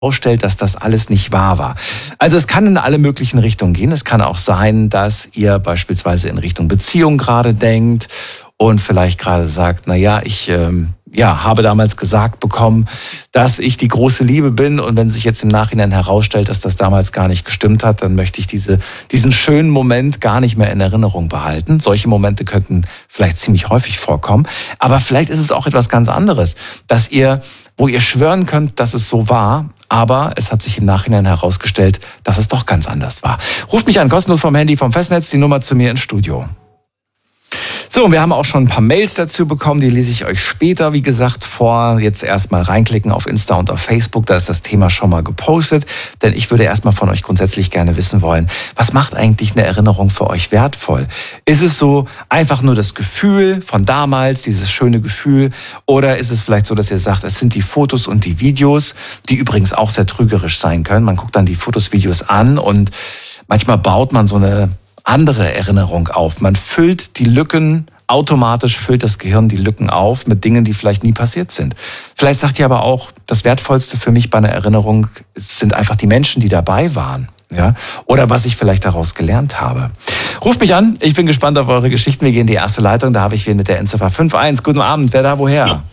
herausstellt, dass das alles nicht wahr war. Also es kann in alle möglichen Richtungen gehen. Es kann auch sein, dass ihr beispielsweise in Richtung Beziehung gerade denkt und vielleicht gerade sagt, ich habe damals gesagt bekommen, dass ich die große Liebe bin, und wenn sich jetzt im Nachhinein herausstellt, dass das damals gar nicht gestimmt hat, dann möchte ich diesen schönen Moment gar nicht mehr in Erinnerung behalten. Solche Momente könnten vielleicht ziemlich häufig vorkommen, aber vielleicht ist es auch etwas ganz anderes, wo ihr schwören könnt, dass es so war, aber es hat sich im Nachhinein herausgestellt, dass es doch ganz anders war. Ruft mich an, kostenlos vom Handy, vom Festnetz, die Nummer zu mir ins Studio. So, wir haben auch schon ein paar Mails dazu bekommen, die lese ich euch später, wie gesagt, vor. Jetzt erstmal reinklicken auf Insta und auf Facebook, da ist das Thema schon mal gepostet. Denn ich würde erstmal von euch grundsätzlich gerne wissen wollen, was macht eigentlich eine Erinnerung für euch wertvoll? Ist es so einfach nur das Gefühl von damals, dieses schöne Gefühl? Oder ist es vielleicht so, dass ihr sagt, es sind die Fotos und die Videos, die übrigens auch sehr trügerisch sein können. Man guckt dann die Fotos, Videos an und manchmal baut man so eine andere Erinnerung auf. Man füllt die Lücken, automatisch füllt das Gehirn die Lücken auf mit Dingen, die vielleicht nie passiert sind. Vielleicht sagt ihr aber auch, das Wertvollste für mich bei einer Erinnerung sind einfach die Menschen, die dabei waren. Ja? Oder was ich vielleicht daraus gelernt habe. Ruft mich an, ich bin gespannt auf eure Geschichten. Wir gehen in die erste Leitung, da habe ich wen mit der Endziffer 51. Guten Abend, wer da, woher?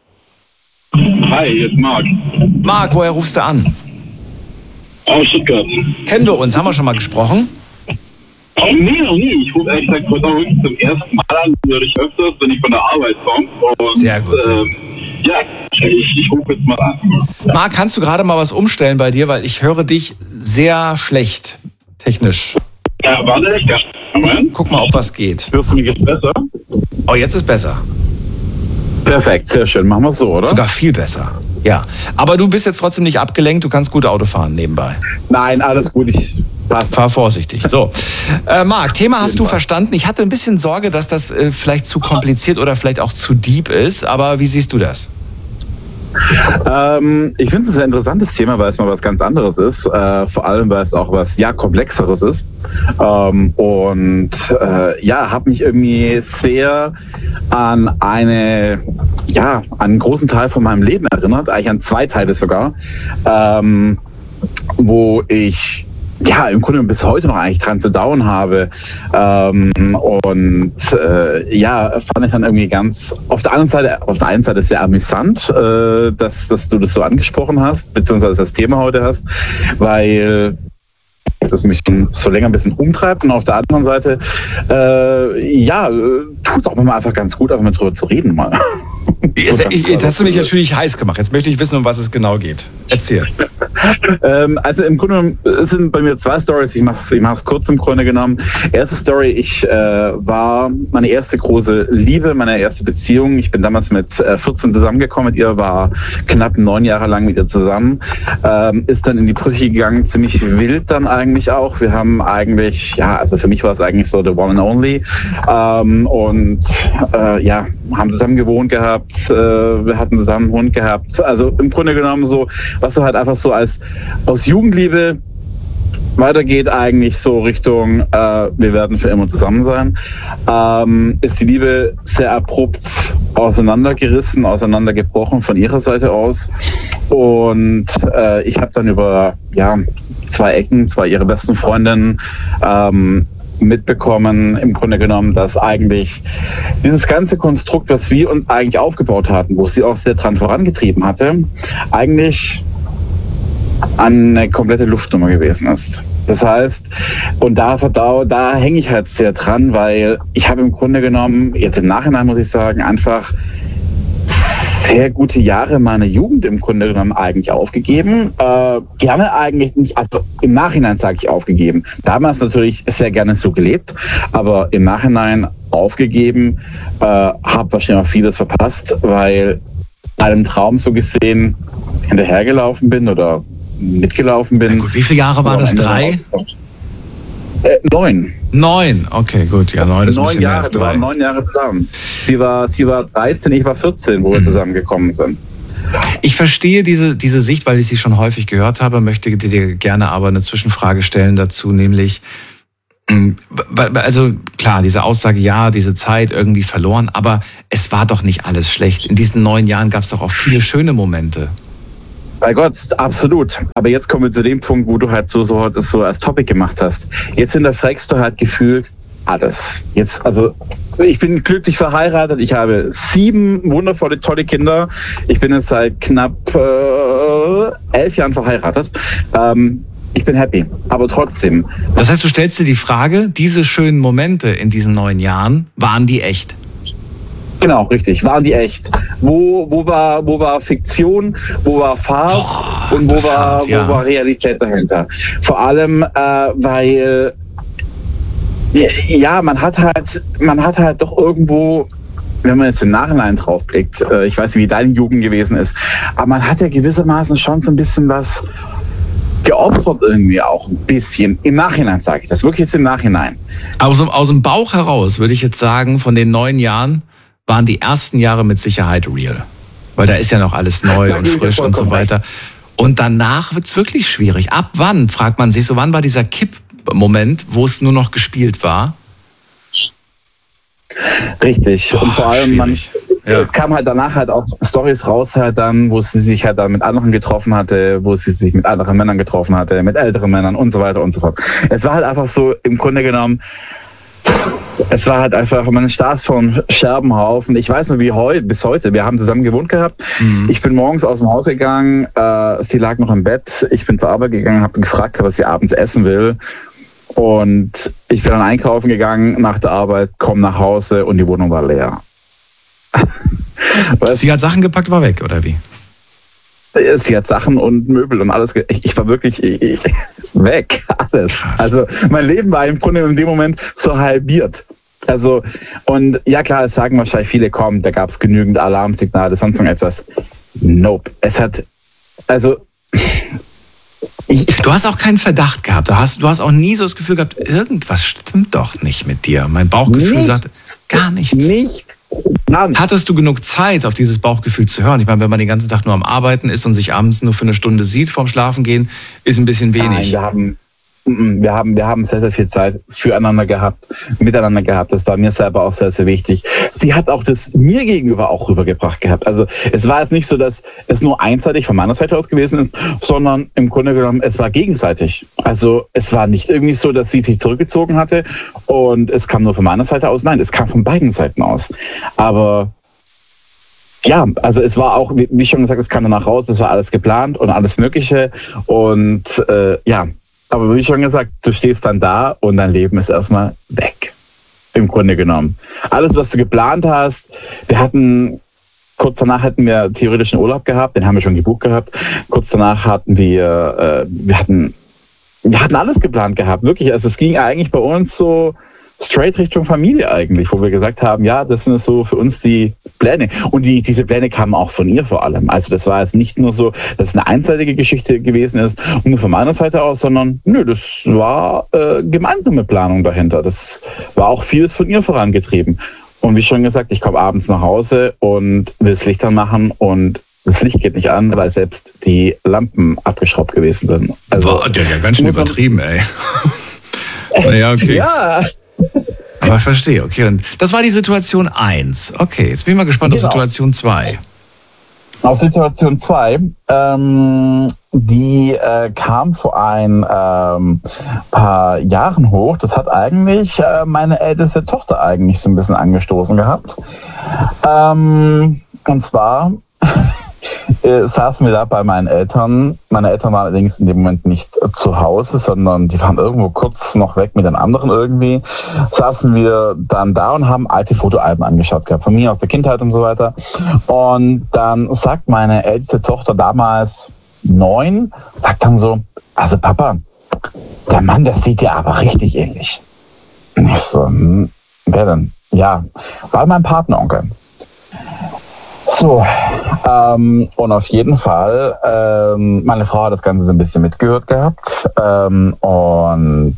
Hi, hier ist Marc. Marc, woher rufst du an? Aus Stuttgart. Kennen wir uns, haben wir schon mal gesprochen? Nee, noch nie. Ich rufe ehrlich gesagt wirklich zum ersten Mal an, würde ich öfters, wenn ich von der Arbeit komme. Sehr gut. Ja, ich rufe jetzt mal an. Marc, kannst du gerade mal was umstellen bei dir, weil ich höre dich sehr schlecht, technisch. Ja, warte, ich kann. Guck mal, ob was geht. Hörst du mich jetzt besser? Oh, jetzt ist besser. Perfekt, sehr schön. Machen wir es so, oder? Sogar viel besser. Ja, aber du bist jetzt trotzdem nicht abgelenkt, du kannst gut Auto fahren nebenbei. Nein, alles gut, fahr vorsichtig. So, Marc, Thema hast du verstanden. Ich hatte ein bisschen Sorge, dass das vielleicht zu kompliziert oder vielleicht auch zu deep ist, aber wie siehst du das? Ich finde es ein sehr interessantes Thema, weil es mal was ganz anderes ist, vor allem weil es auch was komplexeres ist, und habe mich irgendwie sehr an einen großen Teil von meinem Leben erinnert, eigentlich an 2 Teile sogar, wo ich im Grunde bis heute noch eigentlich dran zu dauern habe, fand ich dann irgendwie ganz auf der einen Seite sehr amüsant, dass du das so angesprochen hast, beziehungsweise das Thema heute hast, weil das mich so länger ein bisschen umtreibt, und auf der anderen Seite tut es auch mal einfach ganz gut, einfach mal drüber zu reden mal. Jetzt hast du mich natürlich heiß gemacht. Jetzt möchte ich wissen, um was es genau geht. Erzähl. Also im Grunde sind bei mir 2 Storys. Ich mach's kurz im Grunde genommen. Erste Story, ich war meine erste große Liebe, meine erste Beziehung. Ich bin damals mit 14 zusammengekommen mit ihr, war knapp 9 Jahre lang mit ihr zusammen. Ist dann in die Brüche gegangen, ziemlich wild dann eigentlich auch. Wir haben eigentlich, also für mich war es eigentlich so the one and only. Haben zusammen gewohnt gehabt, wir hatten zusammen einen Hund gehabt. Also im Grunde genommen so, was du halt einfach so aus Jugendliebe weitergeht, eigentlich so Richtung, wir werden für immer zusammen sein, ist die Liebe sehr abrupt auseinandergebrochen von ihrer Seite aus. Und ich habe dann über 2 Ecken, 2 ihrer besten Freundinnen, mitbekommen, im Grunde genommen, dass eigentlich dieses ganze Konstrukt, was wir uns eigentlich aufgebaut hatten, wo sie auch sehr dran vorangetrieben hatte, eigentlich eine komplette Luftnummer gewesen ist. Das heißt, und da hänge ich halt sehr dran, weil ich habe im Grunde genommen, jetzt im Nachhinein muss ich sagen, einfach sehr gute Jahre meiner Jugend im Grunde genommen eigentlich aufgegeben. Gerne eigentlich nicht, also im Nachhinein sage ich aufgegeben. Damals natürlich sehr gerne so gelebt, aber im Nachhinein aufgegeben, habe wahrscheinlich auch vieles verpasst, weil einem Traum so gesehen hinterhergelaufen bin oder mitgelaufen bin. Gut, wie viele Jahre waren das? 3? 9. 9, okay, gut. Ja, 9 ist ein bisschen mehr als 3. Wir waren 9 Jahre zusammen. Sie war 13, ich war 14, wo wir zusammengekommen sind. Ich verstehe diese Sicht, weil ich sie schon häufig gehört habe, möchte dir gerne aber eine Zwischenfrage stellen dazu, nämlich, also klar, diese Aussage, diese Zeit irgendwie verloren, aber es war doch nicht alles schlecht. In diesen 9 Jahren gab es doch auch viele schöne Momente. Bei Gott, absolut. Aber jetzt kommen wir zu dem Punkt, wo du halt so als Topic gemacht hast. Jetzt hinterfragst du halt gefühlt alles. Jetzt, also ich bin glücklich verheiratet. Ich habe 7 wundervolle, tolle Kinder. Ich bin jetzt seit knapp 11 Jahren verheiratet. Ich bin happy, aber trotzdem. Das heißt, du stellst dir die Frage, diese schönen Momente in diesen 9 Jahren, waren die echt? Genau, richtig. Waren die echt? Wo war Fiktion? Wo war Farce? Und wo war Realität dahinter? Vor allem, weil ja, man hat halt doch irgendwo, wenn man jetzt im Nachhinein drauf blickt, ich weiß nicht, wie deine Jugend gewesen ist, aber man hat ja gewissermaßen schon so ein bisschen was geopfert irgendwie auch ein bisschen. Im Nachhinein sage ich das, wirklich jetzt im Nachhinein. Aus dem Bauch heraus würde ich jetzt sagen, von den 9 Jahren waren die ersten Jahre mit Sicherheit real. Weil da ist ja noch alles neu und frisch und so weiter. Und danach wird es wirklich schwierig. Ab wann, fragt man sich so, wann war dieser Kippmoment, wo es nur noch gespielt war? Richtig. Und vor allem, es kam halt danach halt auch Storys raus halt dann, wo sie sich halt dann mit anderen getroffen hatte, wo sie sich mit anderen Männern getroffen hatte, mit älteren Männern und so weiter und so fort. Es war halt einfach so, im Grunde genommen, es war halt einfach, man saß vor einem Scherbenhaufen. Ich weiß noch wie bis heute, wir haben zusammen gewohnt gehabt. Ich bin morgens aus dem Haus gegangen, sie lag noch im Bett, ich bin zur Arbeit gegangen, habe gefragt, was sie abends essen will. Und ich bin dann einkaufen gegangen nach der Arbeit, komme nach Hause und die Wohnung war leer. Sie hat Sachen gepackt, war weg, oder wie? Sie hat Sachen und Möbel und alles. Ich war wirklich weg, alles. Krass. Also mein Leben war im Grunde in dem Moment so halbiert. Also, und ja klar, es sagen wahrscheinlich viele, komm, da gab es genügend Alarmsignale, sonst noch etwas. Nope. Es hat, also... Du hast auch keinen Verdacht gehabt. Du hast auch nie so das Gefühl gehabt, irgendwas stimmt doch nicht mit dir. Mein Bauchgefühl sagt gar nichts. Hattest du genug Zeit, auf dieses Bauchgefühl zu hören? Ich meine, wenn man den ganzen Tag nur am Arbeiten ist und sich abends nur für eine Stunde sieht vorm Schlafengehen, ist ein bisschen wenig. Nein, wir haben sehr, sehr viel Zeit miteinander gehabt. Das war mir selber auch sehr, sehr wichtig. Sie hat auch das mir gegenüber auch rübergebracht gehabt. Also es war jetzt nicht so, dass es nur einseitig von meiner Seite aus gewesen ist, sondern im Grunde genommen, es war gegenseitig. Also es war nicht irgendwie so, dass sie sich zurückgezogen hatte und es kam nur von meiner Seite aus. Nein, es kam von beiden Seiten aus. Aber ja, also es war auch, wie schon gesagt, es kam danach raus, es war alles geplant und alles Mögliche und ja. Aber wie schon gesagt, du stehst dann da und dein Leben ist erstmal weg. Im Grunde genommen. Alles, was du geplant hast, kurz danach hatten wir theoretischen Urlaub gehabt, den haben wir schon gebucht gehabt. Kurz danach hatten wir hatten alles geplant gehabt, wirklich. Also es ging eigentlich bei uns so straight Richtung Familie eigentlich, wo wir gesagt haben, ja, das sind so für uns die Pläne. Und diese Pläne kamen auch von ihr vor allem. Also das war jetzt nicht nur so, dass es eine einseitige Geschichte gewesen ist, nur von meiner Seite aus, sondern das war gemeinsame Planung dahinter. Das war auch vieles von ihr vorangetrieben. Und wie schon gesagt, ich komme abends nach Hause und will das Licht anmachen und das Licht geht nicht an, weil selbst die Lampen abgeschraubt gewesen sind. Also, boah, der hat ja ganz schön übertrieben, ey. Naja, okay. Ja. Aber ich verstehe, okay. Und das war die Situation 1. Okay, jetzt bin ich mal gespannt auf Situation 2. Auf Situation 2, die kam vor ein paar Jahren hoch. Das hat eigentlich meine älteste Tochter eigentlich so ein bisschen angestoßen gehabt. Und zwar saßen wir da bei meinen Eltern. Meine Eltern waren allerdings in dem Moment nicht zu Hause, sondern die waren irgendwo kurz noch weg mit den anderen irgendwie. Saßen wir dann da und haben alte Fotoalben angeschaut gehabt, von mir aus der Kindheit und so weiter. Und dann sagt meine älteste Tochter, damals 9, sagt dann so, also Papa, der Mann, der sieht dir aber richtig ähnlich. Und ich so, wer denn? Ja, war mein Patenonkel. So, und auf jeden Fall, meine Frau hat das Ganze so ein bisschen mitgehört gehabt und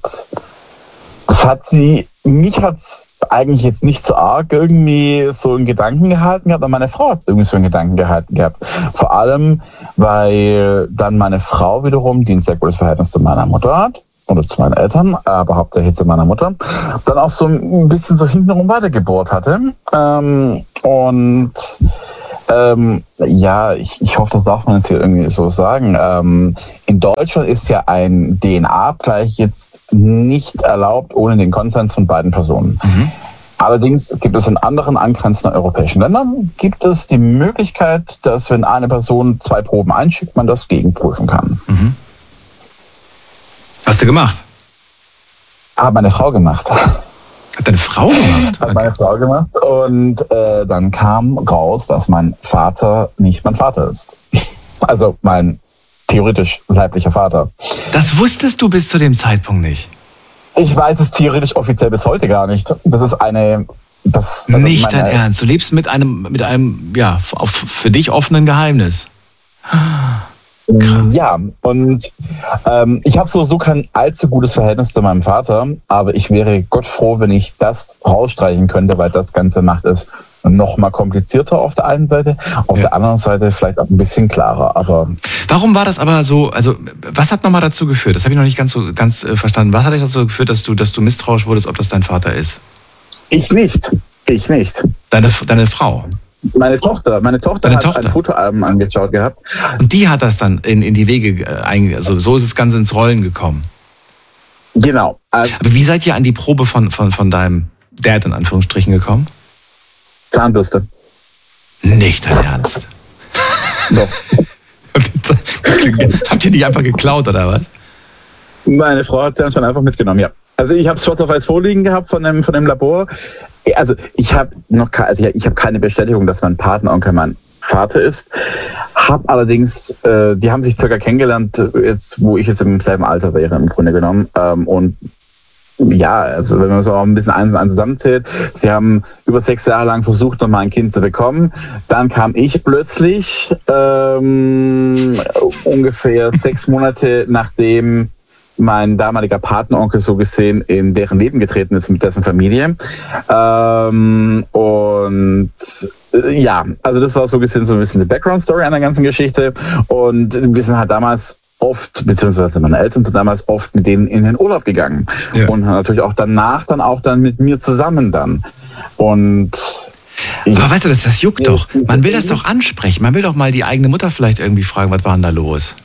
mich hat es eigentlich jetzt nicht so arg irgendwie so in Gedanken gehalten gehabt, aber meine Frau hat es irgendwie so in Gedanken gehalten gehabt. Vor allem, weil dann meine Frau wiederum, die ein sehr gutes Verhältnis zu meiner Mutter hat, oder zu meinen Eltern, aber hauptsächlich zu meiner Mutter, dann auch so ein bisschen so hintenrum weitergebohrt hatte. Und Ich hoffe, das darf man jetzt hier irgendwie so sagen. In Deutschland ist ja ein DNA-Abgleich jetzt nicht erlaubt ohne den Konsens von beiden Personen. Mhm. Allerdings gibt es in anderen angrenzenden europäischen Ländern die Möglichkeit, dass wenn eine Person 2 Proben einschickt, man das gegenprüfen kann. Mhm. Hast du gemacht? Hat meine Frau gemacht. Hat deine Frau gemacht? Hat meine Frau gemacht und dann kam raus, dass mein Vater nicht mein Vater ist. Also mein theoretisch leiblicher Vater. Das wusstest du bis zu dem Zeitpunkt nicht? Ich weiß es theoretisch offiziell bis heute gar nicht. Das ist nicht dein Ernst. Du lebst mit einem für dich offenen Geheimnis. Ja, und ich habe so kein allzu gutes Verhältnis zu meinem Vater, aber ich wäre Gott froh, wenn ich das rausstreichen könnte, weil das Ganze macht es noch mal komplizierter auf der einen Seite, auf der anderen Seite vielleicht auch ein bisschen klarer. Aber warum war das aber so? Also was hat nochmal dazu geführt? Das habe ich noch nicht ganz verstanden. Was hat dich dazu geführt, dass du misstrauisch wurdest, ob das dein Vater ist? Ich nicht. Deine Frau? Meine Tochter hat ein Fotoalbum angeschaut gehabt. Und die hat das dann in die Wege also so ist das Ganze ins Rollen gekommen. Genau. Aber wie seid ihr an die Probe von deinem Dad in Anführungsstrichen gekommen? Zahnbürste. Nicht dein Ernst? Doch. Habt ihr die einfach geklaut oder was? Meine Frau hat sie anscheinend einfach mitgenommen, ja. Also ich habe es schwarz auf weiß vorliegen gehabt von dem Labor. Also ich habe keine Bestätigung, dass mein Patenonkel mein Vater ist. Hab allerdings, die haben sich circa kennengelernt, jetzt wo ich jetzt im selben Alter wäre im Grunde genommen. Und ja, also wenn man so auch ein bisschen eins zusammenzählt, sie haben über 6 Jahre lang versucht, nochmal ein Kind zu bekommen. Dann kam ich plötzlich ungefähr 6 Monate nachdem mein damaliger Patenonkel so gesehen in deren Leben getreten ist mit dessen Familie. Also das war so gesehen so ein bisschen die Background-Story an der ganzen Geschichte. Und wir sind halt damals oft, beziehungsweise meine Eltern sind damals oft mit denen in den Urlaub gegangen. Ja. Und natürlich auch danach dann mit mir zusammen dann. Und aber weißt du, das juckt doch. Man will das doch ansprechen. Man will doch mal die eigene Mutter vielleicht irgendwie fragen, was war denn da los?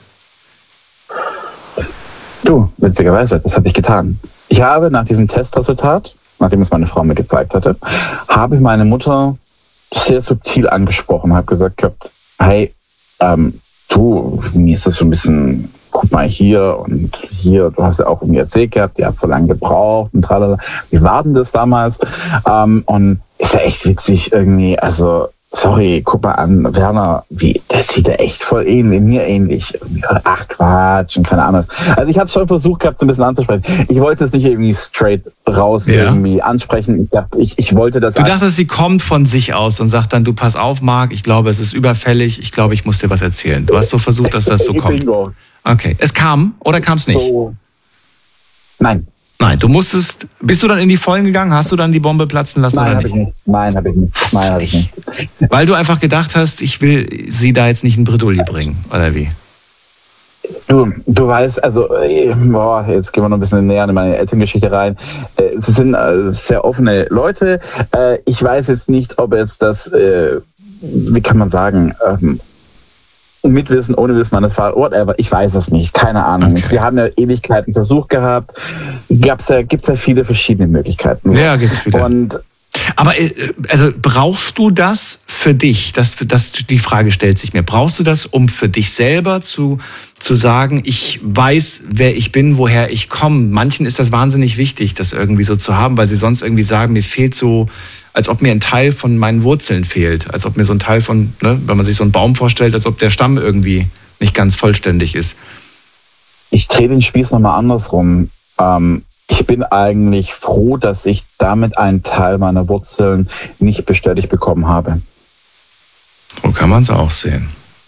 Du, witzigerweise, das habe ich getan. Ich habe nach diesem Testresultat, nachdem es meine Frau mir gezeigt hatte, habe ich meine Mutter sehr subtil angesprochen, habe gesagt, hey, mir ist das so ein bisschen, guck mal hier und hier, du hast ja auch irgendwie erzählt gehabt, ihr habt so lange gebraucht und tralala. Wie war denn das damals? Und ist ja echt witzig irgendwie, also sorry, guck mal an, Werner, der sieht ja echt voll mir ähnlich. Ach Quatsch und keine Ahnung. Also ich habe schon versucht gehabt, so ein bisschen anzusprechen. Ich wollte es nicht irgendwie straight raus irgendwie ansprechen. Ich wollte das. Du dachtest, sie kommt von sich aus und sagt dann, du pass auf, Marc, ich glaube, es ist überfällig, ich glaube, ich muss dir was erzählen. Du hast so versucht, dass das so kommt. Bingo. Okay. Es kam oder kam es nicht? Nein. Nein, bist du dann in die Vollen gegangen? Hast du dann die Bombe platzen lassen oder nicht? Nein, habe ich nicht. Nein, habe ich nicht. Weil du einfach gedacht hast, ich will sie da jetzt nicht in Bredouille bringen, oder wie? Du weißt, also, jetzt gehen wir noch ein bisschen näher in meine Elterngeschichte rein. Sie sind sehr offene Leute. Ich weiß jetzt nicht, ob jetzt das, wie kann man sagen, mit Wissen, ohne Wissen meines Vaters, whatever, ich weiß es nicht, keine Ahnung. Okay. Sie haben ja Ewigkeiten Versuch gehabt, gibt's ja viele verschiedene Möglichkeiten. Ja, gibt's viele. Aber also brauchst du das für dich? Die Frage stellt sich mir. Brauchst du das, um für dich selber zu sagen, ich weiß, wer ich bin, woher ich komme? Manchen ist das wahnsinnig wichtig, das irgendwie so zu haben, weil sie sonst irgendwie sagen, mir fehlt so, als ob mir ein Teil von meinen Wurzeln fehlt. Als ob mir so ein Teil von, wenn man sich so einen Baum vorstellt, als ob der Stamm irgendwie nicht ganz vollständig ist. Ich drehe den Spieß nochmal andersrum. Ich bin eigentlich froh, dass ich damit einen Teil meiner Wurzeln nicht bestätigt bekommen habe. So kann man es auch sehen.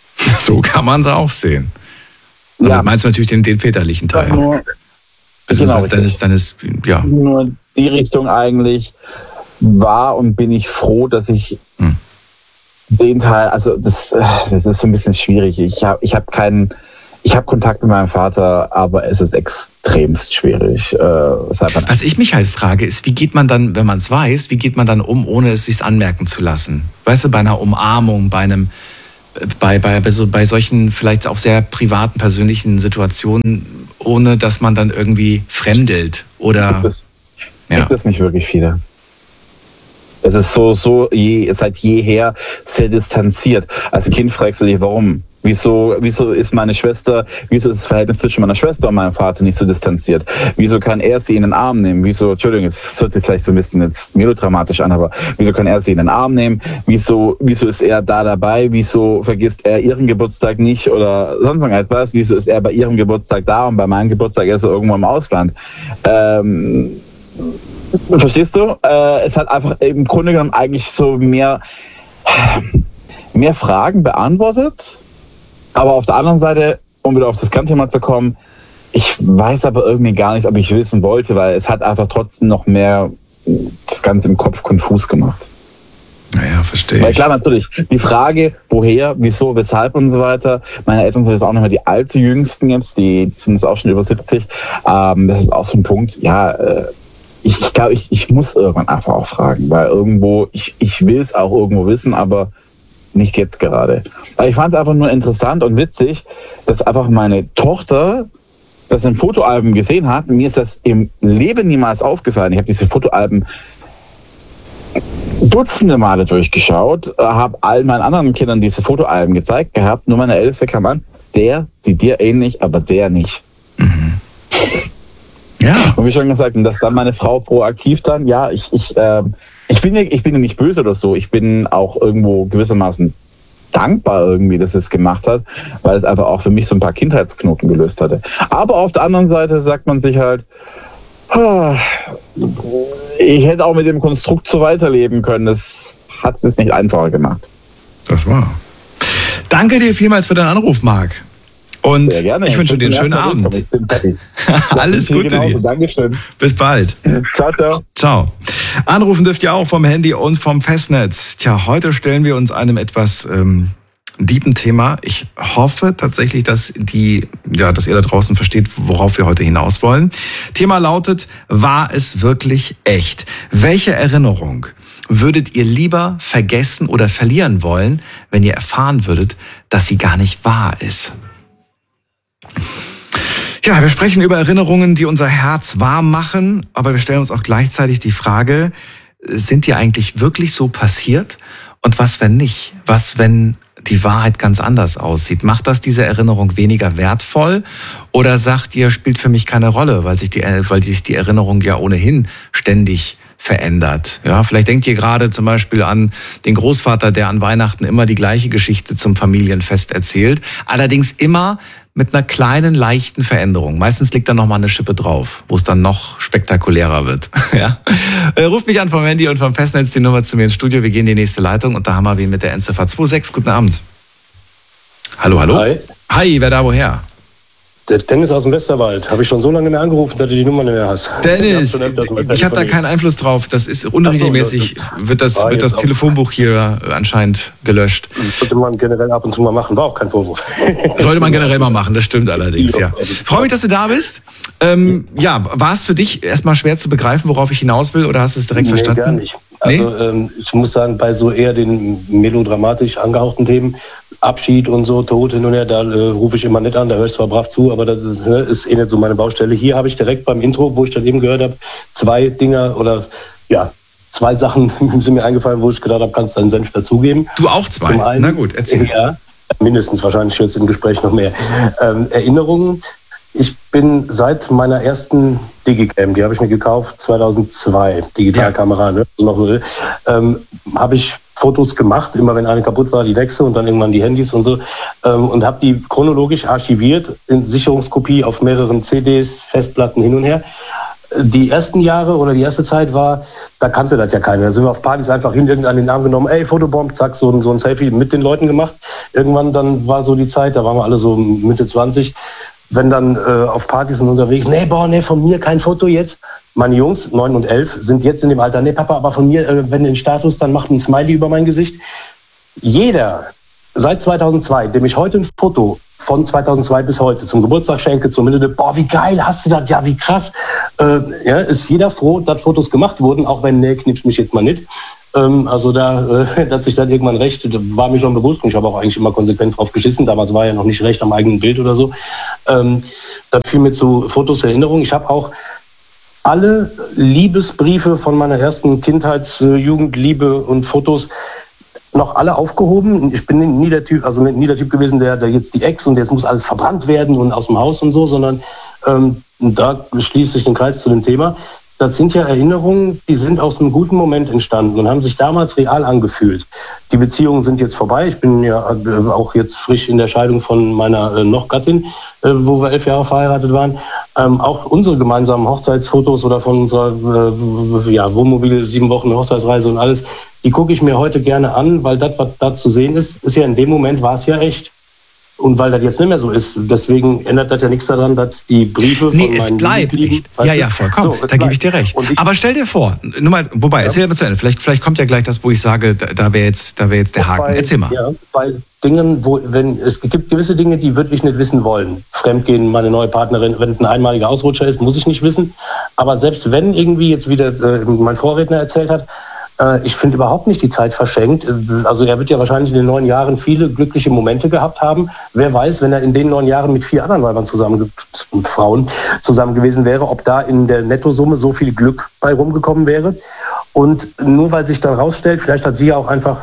Ja. Aber meinst du natürlich den väterlichen Teil? Genau. Ja. Nur die Richtung eigentlich war und bin ich froh, dass ich den Teil, also das ist so ein bisschen schwierig. Ich hab keinen Ich habe Kontakt mit meinem Vater, aber es ist extremst schwierig. Was ich mich halt frage, ist, wie geht man dann, wenn man es weiß, wie geht man dann um, ohne es sich anmerken zu lassen? Weißt du, bei einer Umarmung, bei solchen vielleicht auch sehr privaten, persönlichen Situationen, ohne dass man dann irgendwie fremdelt oder... Gibt es nicht wirklich viele. Es ist seit jeher sehr distanziert. Als Kind fragst du dich, warum? Wieso ist das Verhältnis zwischen meiner Schwester und meinem Vater nicht so distanziert? Wieso kann er sie in den Arm nehmen? Entschuldigung, es hört sich vielleicht so ein bisschen jetzt melodramatisch an, aber wieso kann er sie in den Arm nehmen? Wieso ist er da dabei? Wieso vergisst er ihren Geburtstag nicht oder sonst etwas? Wieso ist er bei ihrem Geburtstag da und bei meinem Geburtstag ist er irgendwo im Ausland? Verstehst du? Es hat einfach im Grunde genommen eigentlich so mehr Fragen beantwortet. Aber auf der anderen Seite, um wieder auf das Kernthema zu kommen, ich weiß aber irgendwie gar nicht, ob ich wissen wollte, weil es hat einfach trotzdem noch mehr das Ganze im Kopf konfus gemacht. Naja, verstehe ich. Weil klar, natürlich, die Frage, woher, wieso, weshalb und so weiter. Meine Eltern sind jetzt auch nicht mehr die allzu jüngsten jetzt, die sind jetzt auch schon über 70. Das ist auch so ein Punkt, ich glaube, ich muss irgendwann einfach auch fragen, weil irgendwo, ich will es auch irgendwo wissen, aber nicht jetzt gerade. Weil ich fand es einfach nur interessant und witzig, dass einfach meine Tochter das in Fotoalben gesehen hat. Mir ist das im Leben niemals aufgefallen. Ich habe diese Fotoalben dutzende Male durchgeschaut, habe all meinen anderen Kindern diese Fotoalben gezeigt gehabt. Nur meine Älteste kam an, der sieht dir ähnlich, aber der nicht. Mhm. Ja. Und wie schon gesagt, dass dann meine Frau proaktiv dann, ich bin ja nicht böse oder so, ich bin auch irgendwo gewissermaßen dankbar irgendwie, dass es gemacht hat, weil es einfach auch für mich so ein paar Kindheitsknoten gelöst hatte. Aber auf der anderen Seite sagt man sich halt, ich hätte auch mit dem Konstrukt so weiterleben können, das hat es jetzt nicht einfacher gemacht. Das war. Danke dir vielmals für deinen Anruf, Marc. Und ich wünsche dir einen schönen Abend. Alles Gute dir. Dankeschön. Bis bald. Ciao, ciao. Ciao. Anrufen dürft ihr auch vom Handy und vom Festnetz. Tja, heute stellen wir uns einem etwas deepen Thema. Ich hoffe tatsächlich, dass ihr da draußen versteht, worauf wir heute hinaus wollen. Thema lautet, war es wirklich echt? Welche Erinnerung würdet ihr lieber vergessen oder verlieren wollen, wenn ihr erfahren würdet, dass sie gar nicht wahr ist? Ja, wir sprechen über Erinnerungen, die unser Herz warm machen, aber wir stellen uns auch gleichzeitig die Frage, sind die eigentlich wirklich so passiert? Und was, wenn nicht? Was, wenn die Wahrheit ganz anders aussieht? Macht das diese Erinnerung weniger wertvoll? Oder sagt ihr, spielt für mich keine Rolle, weil sich die Erinnerung ja ohnehin ständig verändert? Ja, vielleicht denkt ihr gerade zum Beispiel an den Großvater, der an Weihnachten immer die gleiche Geschichte zum Familienfest erzählt. Allerdings immer mit einer kleinen, leichten Veränderung. Meistens liegt da noch mal eine Schippe drauf, wo es dann noch spektakulärer wird. Ja? Ruft mich an vom Handy und vom Festnetz die Nummer zu mir ins Studio. Wir gehen in die nächste Leitung und da haben wir wen mit der Endziffer 26. Guten Abend. Hallo, hallo. Hi. Hi, wer da woher? Der Dennis aus dem Westerwald. Habe ich schon so lange mehr angerufen, dass du die Nummer nicht mehr hast. Dennis, ich habe da keinen Einfluss drauf. Das ist unregelmäßig, wird das Telefonbuch hier anscheinend gelöscht. Das sollte man generell ab und zu mal machen, war auch kein Vorwurf. Sollte man generell mal machen, das stimmt allerdings, ja. Freue mich, dass du da bist. War es für dich erstmal schwer zu begreifen, worauf ich hinaus will, oder hast du es direkt verstanden? Gar nicht. Also ich muss sagen, bei so eher den melodramatisch angehauchten Themen, Abschied und so, Tod hin und her, da rufe ich immer nicht an, da höre ich zwar brav zu, aber das ist eh nicht so meine Baustelle. Hier habe ich direkt beim Intro, wo ich dann eben gehört habe, zwei Sachen sind mir eingefallen, wo ich gedacht habe, kannst du deinen Senf dazugeben. Du auch zwei? Zum einen, na gut, erzähl. Ja, mindestens wahrscheinlich jetzt im Gespräch noch mehr. Erinnerungen. Ich bin seit meiner ersten Digicam, die habe ich mir gekauft 2002, Digitalkamera, habe ich Fotos gemacht, immer wenn eine kaputt war, die wechsel und dann irgendwann die Handys und so, und habe die chronologisch archiviert in Sicherungskopie auf mehreren CDs, Festplatten hin und her. Die ersten Jahre oder die erste Zeit war, da kannte das ja keiner. Da sind wir auf Partys einfach hin, irgendeinen in den Arm genommen, ey, Fotobomb, zack, so ein Selfie mit den Leuten gemacht. Irgendwann dann war so die Zeit, da waren wir alle so Mitte 20, wenn dann auf Partys sind unterwegs, nee, von mir kein Foto jetzt. Meine Jungs, 9 und 11, sind jetzt in dem Alter, nee, Papa, aber von mir, wenn den Status, dann macht ein Smiley über mein Gesicht. Jeder, seit 2002, dem ich heute ein Foto von 2002 bis heute. Zum Geburtstag schenke, zum Ende, boah, wie geil, hast du das? Ja, wie krass. Ja, ist jeder froh, dass Fotos gemacht wurden, auch wenn, ne, knips mich jetzt mal nicht. Also da hat sich dann irgendwann recht, war mir schon bewusst und ich habe auch eigentlich immer konsequent drauf geschissen. Damals war ja noch nicht recht am eigenen Bild oder so. Das fiel mir zu Fotos Erinnerung. Ich habe auch alle Liebesbriefe von meiner ersten Jugendliebe und Fotos noch alle aufgehoben. Ich bin nie der Typ gewesen, der jetzt die Ex und jetzt muss alles verbrannt werden und aus dem Haus und so, sondern da schließt sich den Kreis zu dem Thema. Das sind ja Erinnerungen, die sind aus einem guten Moment entstanden und haben sich damals real angefühlt. Die Beziehungen sind jetzt vorbei. Ich bin ja auch jetzt frisch in der Scheidung von meiner Noch-Gattin, wo wir 11 Jahre verheiratet waren. Auch unsere gemeinsamen Hochzeitsfotos oder von unserer Wohnmobil 7 Wochen Hochzeitsreise und alles, die gucke ich mir heute gerne an, weil das, was da zu sehen ist ja in dem Moment war es ja echt. Und weil das jetzt nicht mehr so ist, deswegen ändert das ja nichts daran, dass die Briefe von meinen es bleibt echt. Ja, vollkommen. So, da gebe ich dir recht. Aber stell dir vor, nur mal, erzähl mal zu Ende. Vielleicht kommt ja gleich das, wo ich sage, da wäre jetzt der Haken. Erzähl mal. Ja, bei Dingen, es gibt gewisse Dinge, die würde ich nicht wissen wollen. Fremdgehen, meine neue Partnerin, wenn es ein einmaliger Ausrutscher ist, muss ich nicht wissen. Aber selbst wenn irgendwie jetzt wieder mein Vorredner erzählt hat, ich finde überhaupt nicht die Zeit verschenkt. Also er wird ja wahrscheinlich in den 9 Jahren viele glückliche Momente gehabt haben. Wer weiß, wenn er in den 9 Jahren mit 4 anderen Weibern Frauen zusammen gewesen wäre, ob da in der Nettosumme so viel Glück bei rumgekommen wäre. Und nur weil sich dann rausstellt, vielleicht hat sie ja auch einfach,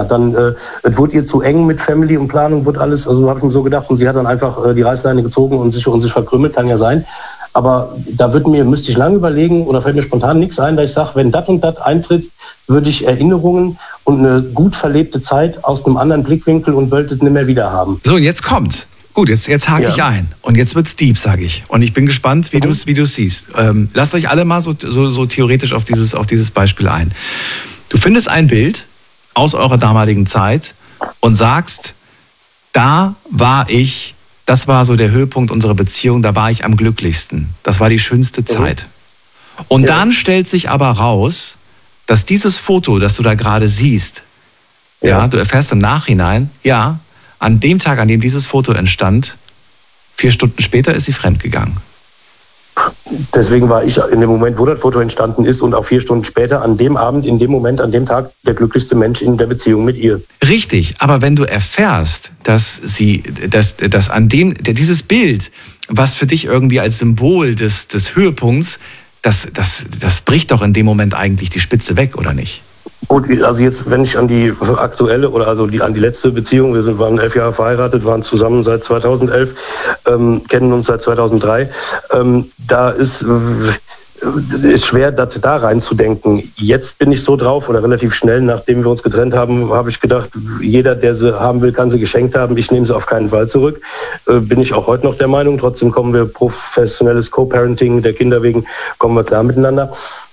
es wurde ihr zu eng mit Family und Planung, wird alles, also habe ich mir so gedacht, und sie hat dann einfach die Reißleine gezogen und sich verkrümmelt, kann ja sein. Aber da müsste ich lange überlegen oder fällt mir spontan nichts ein, da ich sage, wenn das und das eintritt, würde ich Erinnerungen und eine gut verlebte Zeit aus einem anderen Blickwinkel und wollte es nicht mehr wieder haben. So, jetzt kommt. Gut, jetzt hake ich ein. Und jetzt wird's deep, sage ich. Und ich bin gespannt, wie du es siehst. Lasst euch alle mal so theoretisch auf dieses Beispiel ein. Du findest ein Bild aus eurer damaligen Zeit und sagst, da war ich. Das war so der Höhepunkt unserer Beziehung, da war ich am glücklichsten. Das war die schönste Zeit. Und dann stellt sich aber raus, dass dieses Foto, das du da gerade siehst, du erfährst im Nachhinein, an dem Tag, an dem dieses Foto entstand, 4 Stunden später ist sie fremdgegangen. Deswegen war ich in dem Moment, wo das Foto entstanden ist und auch 4 Stunden später an dem Abend, in dem Moment, an dem Tag der glücklichste Mensch in der Beziehung mit ihr. Richtig, aber wenn du erfährst, dass dieses Bild, was für dich irgendwie als Symbol des Höhepunkts, das bricht doch in dem Moment eigentlich die Spitze weg, oder nicht? Gut, also jetzt, wenn ich an die aktuelle oder an die letzte Beziehung, waren 11 Jahre verheiratet, waren zusammen seit 2011, kennen uns seit 2003, da ist schwer, das da reinzudenken. Jetzt bin ich so drauf, oder relativ schnell, nachdem wir uns getrennt haben, habe ich gedacht, jeder, der sie haben will, kann sie geschenkt haben. Ich nehme sie auf keinen Fall zurück. Bin ich auch heute noch der Meinung. Trotzdem kommen wir professionelles Co-Parenting der Kinder wegen, kommen wir klar miteinander.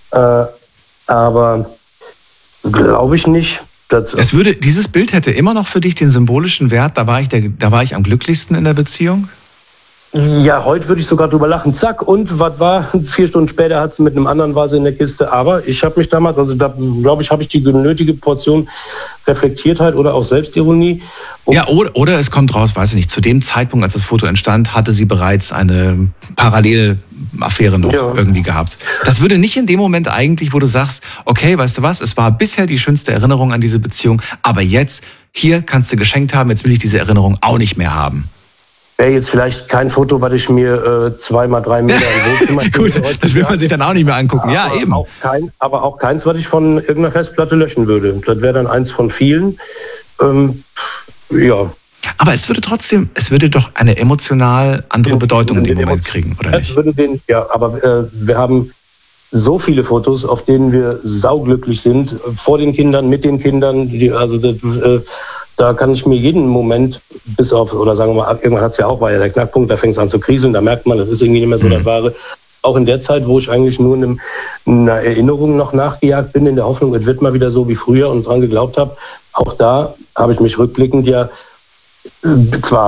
Aber glaube ich nicht. Dieses Bild hätte immer noch für dich den symbolischen Wert, da war ich am glücklichsten in der Beziehung? Ja, heute würde ich sogar drüber lachen. Zack, und was war? 4 Stunden später hat sie mit einem anderen war sie in der Kiste. Aber ich habe mich damals, also da glaube ich, habe ich die nötige Portion Reflektiertheit oder auch Selbstironie. Oder es kommt raus, weiß ich nicht, zu dem Zeitpunkt, als das Foto entstand, hatte sie bereits eine Parallelaffäre noch irgendwie gehabt. Das würde nicht in dem Moment eigentlich, wo du sagst, okay, weißt du was, es war bisher die schönste Erinnerung an diese Beziehung, aber jetzt, hier kannst du geschenkt haben, jetzt will ich diese Erinnerung auch nicht mehr haben. Wäre jetzt vielleicht kein Foto, was ich mir 2 mal 3 Meter im Wohnzimmer Gut, das will man sich dann auch nicht mehr angucken. Ja, eben. Aber auch keins, was ich von irgendeiner Festplatte löschen würde. Das wäre dann eins von vielen. Aber es würde doch eine emotional andere Bedeutung in dem Moment kriegen, oder nicht? Aber wir haben so viele Fotos, auf denen wir sauglücklich sind, vor den Kindern, mit den Kindern, da kann ich mir jeden Moment bis auf, oder sagen wir mal, irgendwann war ja der Knackpunkt, da fängt es an zu kriseln, da merkt man, das ist irgendwie nicht mehr so das Wahre. Auch in der Zeit, wo ich eigentlich nur einer Erinnerung noch nachgejagt bin, in der Hoffnung, es wird mal wieder so wie früher und dran geglaubt habe, auch da habe ich mich rückblickend zwar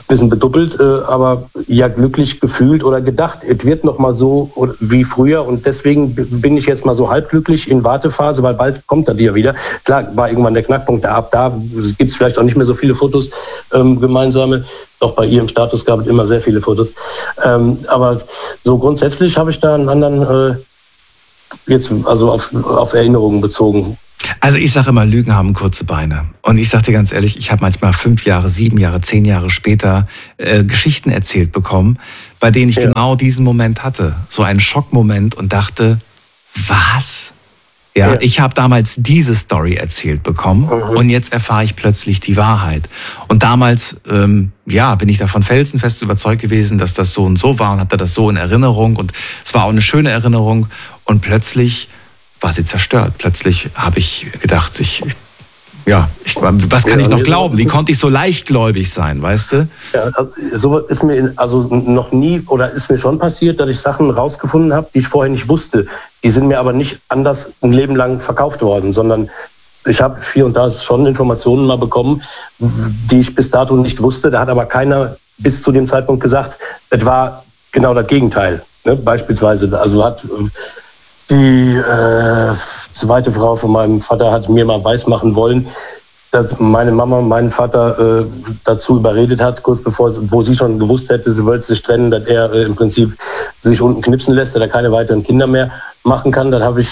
bisschen bedoppelt, aber ja glücklich gefühlt oder gedacht, es wird noch mal so wie früher und deswegen bin ich jetzt mal so halbglücklich in Wartephase, weil bald kommt er dir wieder. Klar, war irgendwann der Knackpunkt, ab da gibt es vielleicht auch nicht mehr so viele Fotos gemeinsame, doch bei ihr im Status gab es immer sehr viele Fotos, aber so grundsätzlich habe ich da einen anderen jetzt also auf Erinnerungen bezogen. Also ich sage immer, Lügen haben kurze Beine. Und ich sage dir ganz ehrlich, ich habe manchmal 5 Jahre, 7 Jahre, 10 Jahre später Geschichten erzählt bekommen, bei denen ich genau diesen Moment hatte. So einen Schockmoment und dachte, was? Ja, ich habe damals diese Story erzählt bekommen und jetzt erfahre ich plötzlich die Wahrheit. Und damals, bin ich davon felsenfest überzeugt gewesen, dass das so und so war und hatte das so in Erinnerung und es war auch eine schöne Erinnerung und plötzlich war sie zerstört. Plötzlich habe ich gedacht, was kann ich noch glauben? Wie konnte ich so leichtgläubig sein, weißt du? Ja, so ist mir noch nie oder ist mir schon passiert, dass ich Sachen rausgefunden habe, die ich vorher nicht wusste. Die sind mir aber nicht anders ein Leben lang verkauft worden, sondern ich habe hier und da schon Informationen mal bekommen, die ich bis dato nicht wusste. Da hat aber keiner bis zu dem Zeitpunkt gesagt, es war genau das Gegenteil. Ne? Beispielsweise, also hat die zweite Frau von meinem Vater hat mir mal weismachen wollen, dass meine Mama meinen Vater dazu überredet hat, kurz bevor, wo sie schon gewusst hätte, sie wollte sich trennen, dass er im Prinzip sich unten knipsen lässt, dass er keine weiteren Kinder mehr machen kann. Dann habe ich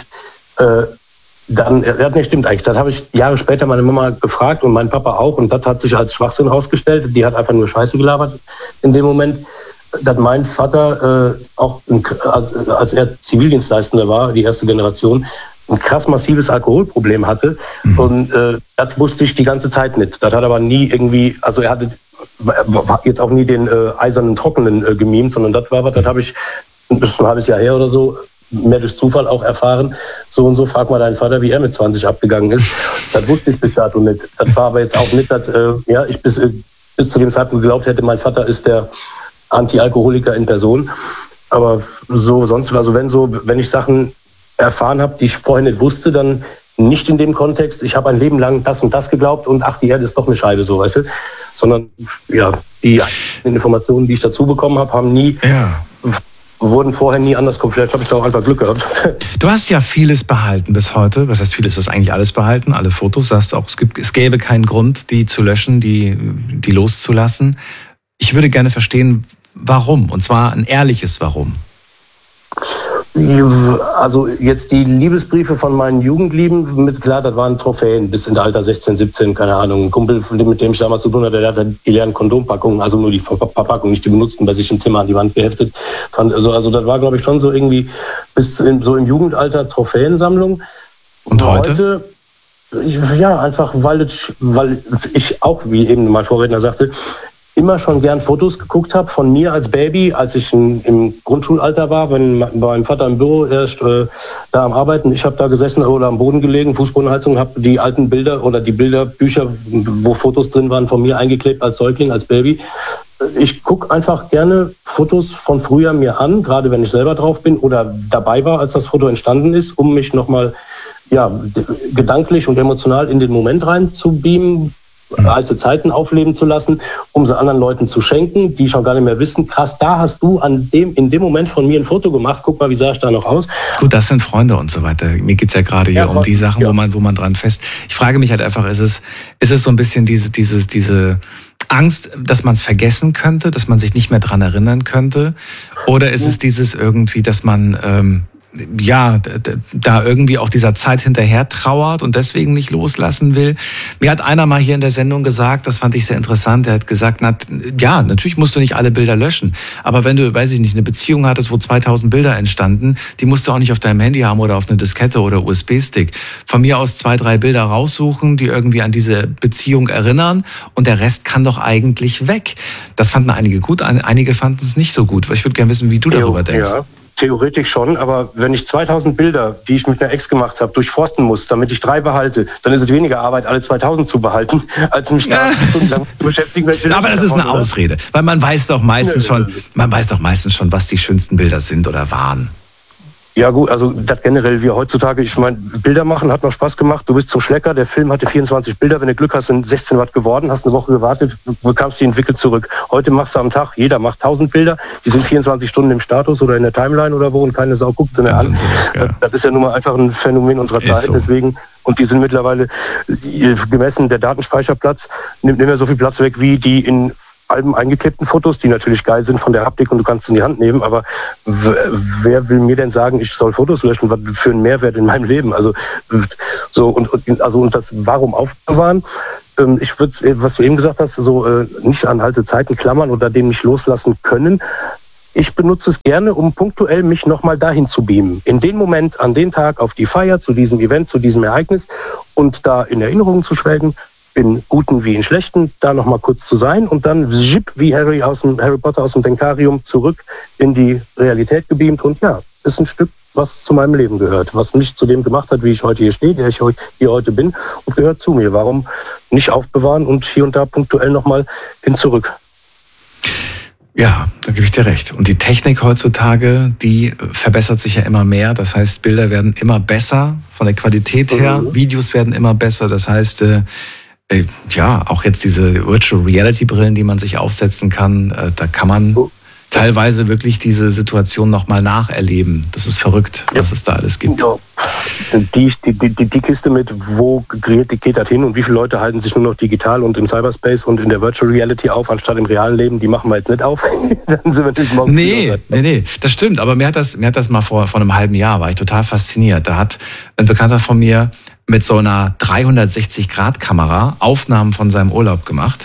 stimmt eigentlich. Das habe ich Jahre später meine Mama gefragt und mein Papa auch und das hat sich als Schwachsinn herausgestellt. Die hat einfach nur Scheiße gelabert in dem Moment. Dass mein Vater auch, als er Zivildienstleistender war, die erste Generation, ein krass massives Alkoholproblem hatte. Und das wusste ich die ganze Zeit nicht. Das hat aber nie irgendwie, also er hatte jetzt auch nie den eisernen Trockenen gemimt, sondern das war was, das habe ich bis ein halbes Jahr her oder so mehr durch Zufall auch erfahren. So und so, frag mal deinen Vater, wie er mit 20 abgegangen ist. Das wusste ich bis dato nicht. Das war aber jetzt auch nicht, dass ich bis zu dem Zeitpunkt geglaubt hätte, mein Vater ist der Anti-Alkoholiker in Person. Aber so sonst, also wenn ich Sachen erfahren habe, die ich vorher nicht wusste, dann nicht in dem Kontext, ich habe ein Leben lang das und das geglaubt und ach, die Erde ist doch eine Scheibe, so, weißt du? Sondern, die Informationen, die ich dazu bekommen habe, wurden vorher nie anders kommen. Vielleicht habe ich da auch einfach Glück gehabt. Du hast ja vieles behalten bis heute. Was heißt vieles? Du hast eigentlich alles behalten, alle Fotos. Sagst auch, es gäbe keinen Grund, die zu löschen, die loszulassen. Ich würde gerne verstehen, warum? Und zwar ein ehrliches Warum. Also jetzt die Liebesbriefe von meinen Jugendlieben, klar, das waren Trophäen bis in der Alter 16, 17, keine Ahnung. Ein Kumpel, mit dem ich damals zu tun hatte, der hatte die leeren Kondompackungen, also nur die Verpackung, nicht die benutzten, bei sich im Zimmer an die Wand geheftet. Also das war, glaube ich, schon so irgendwie so im Jugendalter Trophäensammlung. Und heute? Ja, einfach, weil ich auch, wie eben mein Vorredner sagte, immer schon gern Fotos geguckt habe von mir als Baby, als ich im Grundschulalter war, wenn mein Vater im Büro erst da am Arbeiten, ich habe da gesessen oder am Boden gelegen, Fußbodenheizung, habe die alten Bilder oder die Bilderbücher, wo Fotos drin waren, von mir eingeklebt als Säugling, als Baby. Ich gucke einfach gerne Fotos von früher mir an, gerade wenn ich selber drauf bin oder dabei war, als das Foto entstanden ist, um mich nochmal gedanklich und emotional in den Moment rein zu beamen, alte Zeiten aufleben zu lassen, um sie anderen Leuten zu schenken, die schon gar nicht mehr wissen, krass, da hast du in dem Moment von mir ein Foto gemacht, guck mal, wie sah ich da noch aus. Gut, das sind Freunde und so weiter. Mir geht's ja gerade hier um die Sachen, wo man dran fest. Ich frage mich halt einfach, ist es so ein bisschen diese Angst, dass man es vergessen könnte, dass man sich nicht mehr dran erinnern könnte? Oder ist es dieses irgendwie, dass man da irgendwie auch dieser Zeit hinterher trauert und deswegen nicht loslassen will. Mir hat einer mal hier in der Sendung gesagt, das fand ich sehr interessant, er hat gesagt, natürlich musst du nicht alle Bilder löschen, aber wenn du, weiß ich nicht, eine Beziehung hattest, wo 2000 Bilder entstanden, die musst du auch nicht auf deinem Handy haben oder auf eine Diskette oder USB-Stick. Von mir aus 2, 3 Bilder raussuchen, die irgendwie an diese Beziehung erinnern und der Rest kann doch eigentlich weg. Das fanden einige gut, einige fanden es nicht so gut. Ich würde gerne wissen, wie du darüber denkst. Ja. Theoretisch schon, aber wenn ich 2000 Bilder, die ich mit einer Ex gemacht habe, durchforsten muss, damit ich 3 behalte, dann ist es weniger Arbeit, alle 2000 zu behalten, als mich da stundenlang zu beschäftigen. Aber das ist eine Ausrede, weil man weiß doch meistens schon, was die schönsten Bilder sind oder waren. Ja gut, also das generell wie heutzutage, ich meine, Bilder machen hat noch Spaß gemacht, du bist zum Schlecker, der Film hatte 24 Bilder, wenn du Glück hast, sind 16 Watt geworden, hast eine Woche gewartet, bekamst die entwickelt zurück. Heute machst du am Tag, jeder macht 1000 Bilder, die sind 24 Stunden im Status oder in der Timeline oder wo und keine Sau guckt sie mehr an. Das ist ja nun mal einfach ein Phänomen unserer Zeit, so. Deswegen, und die sind mittlerweile gemessen, der Datenspeicherplatz nimmt nicht mehr so viel Platz weg, wie die in Alben eingeklebten Fotos, die natürlich geil sind von der Haptik und du kannst es in die Hand nehmen, aber wer will mir denn sagen, ich soll Fotos löschen, was für einen Mehrwert in meinem Leben? Also so und das warum aufbewahren? Ich würde, was du eben gesagt hast, so nicht an alte Zeiten klammern oder dem nicht loslassen können. Ich benutze es gerne, um punktuell mich nochmal dahin zu beamen. In den Moment, an den Tag, auf die Feier, zu diesem Event, zu diesem Ereignis und da in Erinnerungen zu schwelgen, in guten wie in schlechten, da noch mal kurz zu sein und dann wie Harry Potter aus dem Denkarium zurück in die Realität gebeamt und ja, ist ein Stück, was zu meinem Leben gehört, was mich zu dem gemacht hat, wie ich heute hier stehe, der ich hier heute bin und gehört zu mir. Warum nicht aufbewahren und hier und da punktuell noch mal hin zurück? Ja, da gebe ich dir recht. Und die Technik heutzutage, die verbessert sich ja immer mehr. Das heißt, Bilder werden immer besser von der Qualität her, Videos werden immer besser. Das heißt, ja, auch jetzt diese Virtual Reality Brillen, die man sich aufsetzen kann, da kann man teilweise wirklich diese Situation nochmal nacherleben. Das ist verrückt, was es da alles gibt. Ja. Die Kiste mit, wo geht das hin und wie viele Leute halten sich nur noch digital und im Cyberspace und in der Virtual Reality auf, anstatt im realen Leben, die machen wir jetzt nicht auf. Dann sind wir natürlich morgen Nee, das stimmt. Aber mir hat das mal vor einem halben Jahr, war ich total fasziniert. Da hat ein Bekannter von mir mit so einer 360-Grad-Kamera Aufnahmen von seinem Urlaub gemacht.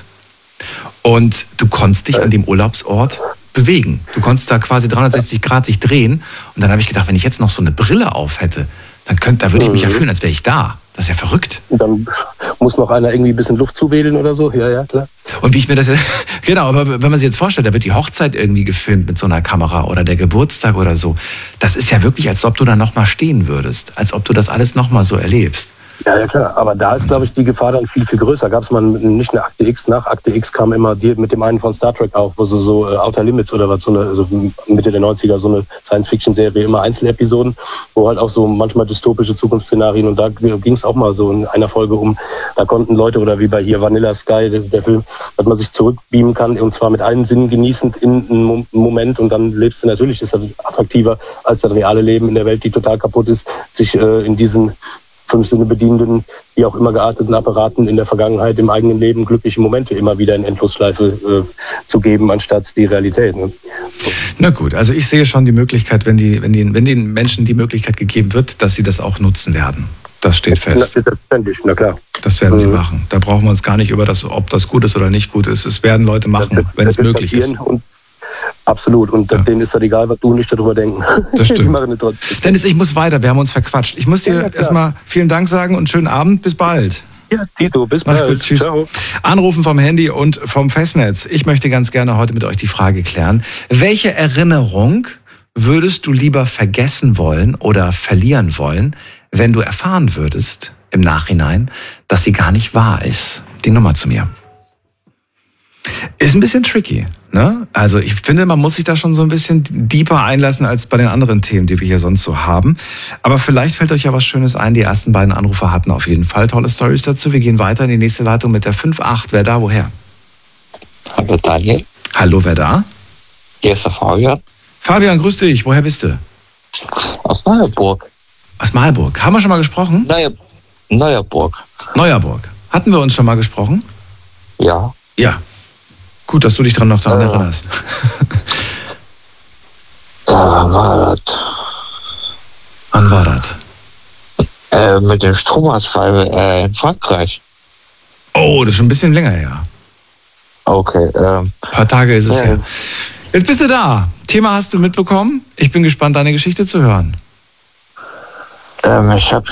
Und du konntest dich an dem Urlaubsort bewegen. Du konntest da quasi 360 Grad sich drehen. Und dann habe ich gedacht, wenn ich jetzt noch so eine Brille auf hätte, da würde ich mich ja fühlen, als wäre ich da. Das ist ja verrückt. Dann muss noch einer irgendwie ein bisschen Luft zuwedeln oder so. Ja, klar. Und wie ich mir das genau, aber wenn man sich jetzt vorstellt, da wird die Hochzeit irgendwie gefilmt mit so einer Kamera oder der Geburtstag oder so. Das ist ja wirklich, als ob du da nochmal stehen würdest. Als ob du das alles nochmal so erlebst. Ja, klar. Aber da ist, glaube ich, die Gefahr dann viel, viel größer. Gab es mal nicht eine Akte X. Nach Akte X kam immer die mit dem einen von Star Trek auch, wo so Outer Limits oder was, so Mitte der 90er, so eine Science-Fiction-Serie, immer Einzelepisoden, wo halt auch so manchmal dystopische Zukunftsszenarien und da ging es auch mal so in einer Folge da konnten Leute oder wie bei hier Vanilla Sky, der Film, dass man sich zurückbeamen kann und zwar mit allen Sinnen genießend in einem Moment und dann lebst du natürlich, ist das attraktiver als das reale Leben in der Welt, die total kaputt ist, sich in diesen 5 Sinne bedienenden, wie auch immer gearteten Apparaten in der Vergangenheit im eigenen Leben glückliche Momente immer wieder in Endlosschleife zu geben, anstatt die Realität. Ne? Na gut, also ich sehe schon die Möglichkeit, wenn den Menschen die Möglichkeit gegeben wird, dass sie das auch nutzen werden. Das steht fest. Selbstverständlich, na klar. Das werden sie machen. Da brauchen wir uns gar nicht über ob das gut ist oder nicht gut ist. Es werden Leute machen, wenn es möglich ist. Absolut. Und denen ist das egal, was du nicht darüber denken. Das stimmt. Dennis, ich muss weiter. Wir haben uns verquatscht. Ich muss dir erstmal vielen Dank sagen und schönen Abend. Bis bald. Ja, Tito, bis bald. Gut, tschüss. Ciao. Anrufen vom Handy und vom Festnetz. Ich möchte ganz gerne heute mit euch die Frage klären. Welche Erinnerung würdest du lieber vergessen wollen oder verlieren wollen, wenn du erfahren würdest im Nachhinein, dass sie gar nicht wahr ist? Die Nummer zu mir. Ist ein bisschen tricky, ne? Also ich finde, man muss sich da schon so ein bisschen deeper einlassen als bei den anderen Themen, die wir hier sonst so haben. Aber vielleicht fällt euch ja was Schönes ein. Die ersten beiden Anrufer hatten auf jeden Fall tolle Storys dazu. Wir gehen weiter in die nächste Leitung mit der 5.8. Wer da, woher? Hallo Daniel. Hallo, wer da? Hier ist der Fabian. Fabian, grüß dich. Woher bist du? Aus Neuerburg. Aus Marburg. Haben wir schon mal gesprochen? Neuerburg. Neuerburg. Hatten wir uns schon mal gesprochen? Ja. Ja. Gut, dass du dich daran erinnerst. Wann war das? Wann war das? Mit dem Stromausfall in Frankreich. Oh, das ist schon ein bisschen länger her. Okay. Ein paar Tage ist es her. Jetzt bist du da. Thema hast du mitbekommen. Ich bin gespannt, deine Geschichte zu hören. Ich habe